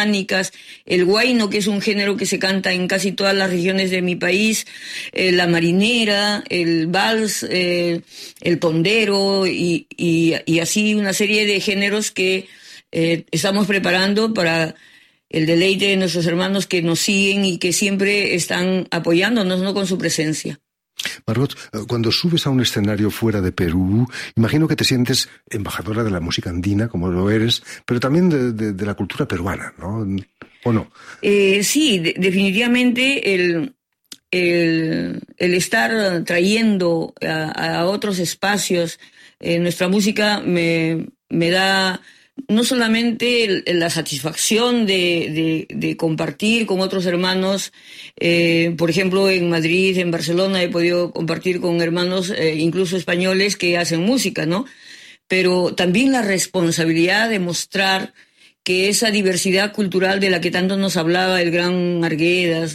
oceánicas, el huayno, que es un género que se canta en casi todas las regiones de mi país, la marinera, el vals, el tondero y así una serie de géneros que estamos preparando para el deleite de nuestros hermanos que nos siguen y que siempre están apoyándonos, ¿no?, con su presencia. Margot, cuando subes a un escenario fuera de Perú, imagino que te sientes embajadora de la música andina, como lo eres, pero también de la cultura peruana, ¿no? ¿O no? Sí, definitivamente el estar trayendo a otros espacios nuestra música me da no solamente la satisfacción de compartir con otros hermanos, por ejemplo en Madrid, en Barcelona he podido compartir con hermanos incluso españoles que hacen música, ¿no? Pero también la responsabilidad de mostrar que esa diversidad cultural de la que tanto nos hablaba el gran Arguedas,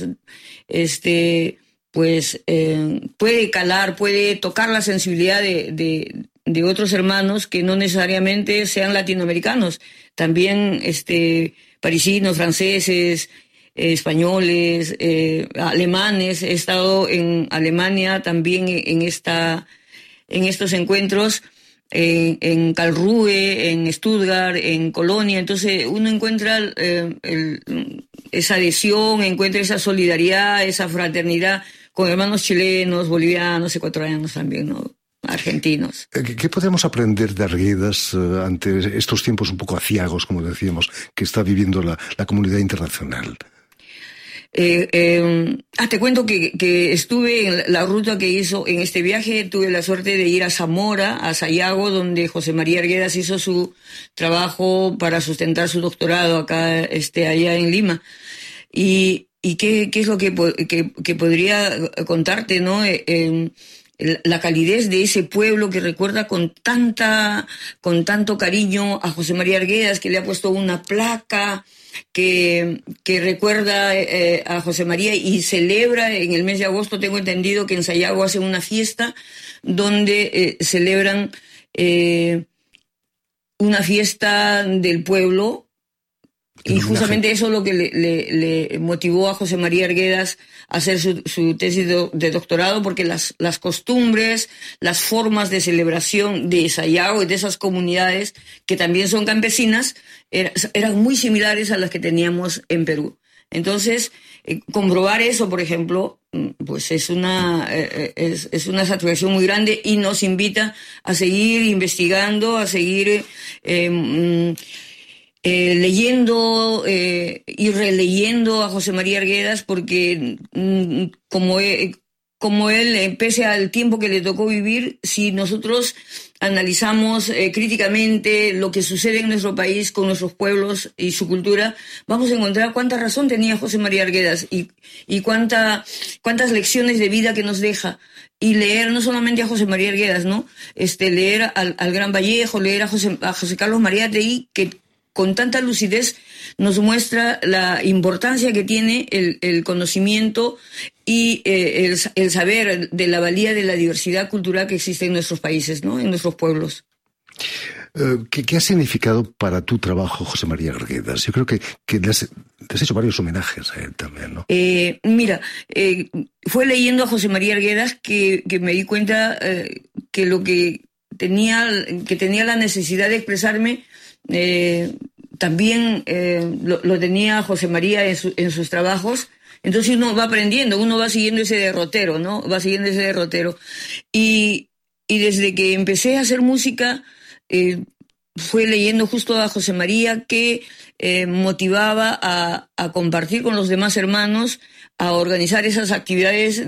pues puede calar, puede tocar la sensibilidad de otros hermanos que no necesariamente sean latinoamericanos, también parisinos, franceses, españoles, alemanes. He estado en Alemania también en estos encuentros, en Karlsruhe, en Stuttgart, en Colonia. Entonces uno encuentra esa adhesión, encuentra esa solidaridad, esa fraternidad con hermanos chilenos, bolivianos, ecuatorianos también, ¿no?, argentinos. ¿Qué podemos aprender de Arguedas ante estos tiempos un poco aciagos, como decíamos, que está viviendo la comunidad internacional? Te cuento que estuve en la ruta que hizo en este viaje. Tuve la suerte de ir a Zamora, a Sayago, donde José María Arguedas hizo su trabajo para sustentar su doctorado acá, allá en Lima. ¿Y qué es lo que podría contarte, no? La calidez de ese pueblo que recuerda con tanto cariño a José María Arguedas, que le ha puesto una placa que recuerda a José María y celebra en el mes de agosto. Tengo entendido que en Sayago hacen una fiesta donde celebran una fiesta del pueblo. Y justamente eso es lo que le motivó a José María Arguedas a hacer su tesis de doctorado, porque las costumbres, las formas de celebración de Sayago y de esas comunidades, que también son campesinas, eran muy similares a las que teníamos en Perú. Entonces, comprobar eso, por ejemplo, pues es una satisfacción muy grande y nos invita a seguir investigando, a seguir leyendo y releyendo a José María Arguedas, porque como él, pese al tiempo que le tocó vivir, si nosotros analizamos críticamente lo que sucede en nuestro país con nuestros pueblos y su cultura, vamos a encontrar cuánta razón tenía José María Arguedas y cuántas lecciones de vida que nos deja. Y leer no solamente a José María Arguedas, ¿no? Leer al Gran Vallejo, leer a José Carlos Mariátegui, que con tanta lucidez nos muestra la importancia que tiene el conocimiento y el saber de la valía de la diversidad cultural que existe en nuestros países, ¿no?, en nuestros pueblos. ¿Qué ha significado para tu trabajo José María Arguedas? Yo creo que le has hecho varios homenajes a él también, ¿no? Mira, fue leyendo a José María Arguedas que me di cuenta que lo que tenía la necesidad de expresarme también lo tenía José María en sus trabajos. Entonces uno va aprendiendo, uno va siguiendo ese derrotero, ¿no? Va siguiendo ese derrotero. Y desde que empecé a hacer música, fue leyendo justo a José María, que motivaba a compartir con los demás hermanos, a organizar esas actividades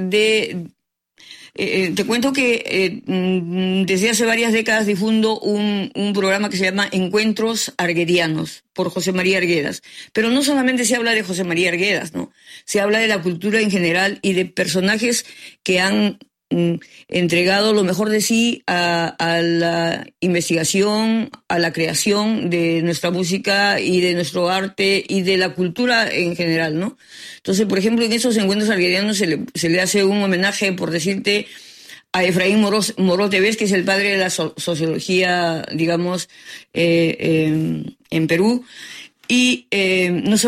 te cuento que desde hace varias décadas difundo un programa que se llama Encuentros Arguedianos por José María Arguedas. Pero no solamente se habla de José María Arguedas, ¿no? Se habla de la cultura en general y de personajes que han entregado lo mejor de sí a la investigación, a la creación de nuestra música y de nuestro arte y de la cultura en general, ¿no? Entonces, por ejemplo, en esos encuentros arguedianos se le hace un homenaje, por decirte, a Efraín Morote Vez, que es el padre de la sociología, digamos, en Perú. Y no